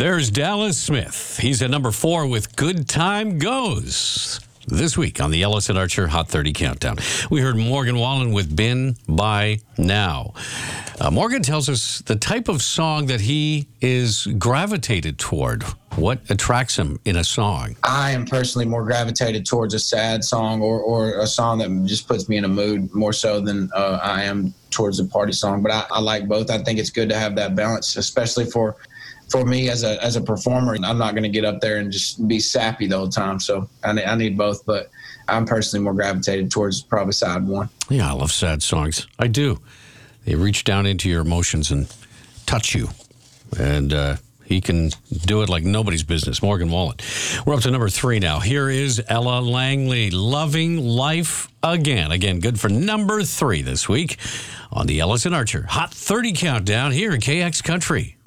There's Dallas Smith. He's at number 4 with Good Time Goes. This week on the Ellis and Archer Hot 30 Countdown, we heard Morgan Wallen with Been By Now. Morgan tells us the type of song that he is gravitated toward. What attracts him in a song? I am personally more gravitated towards a sad song or a song that just puts me in a mood more so than I am towards a party song. But I like both. I think it's good to have that balance, especially for me as a performer. I'm not going to get up there and just be sappy the whole time. So I need both, but I'm personally more gravitated towards probably side one. Yeah, I love sad songs. I do. They reach down into your emotions and touch you. And he can do it like nobody's business. Morgan Wallen. We're up to number 3 now. Here is Ella Langley, Loving Life Again. Again, good for number 3 this week on the Ellis and Archer Hot 30 Countdown here at KX Country.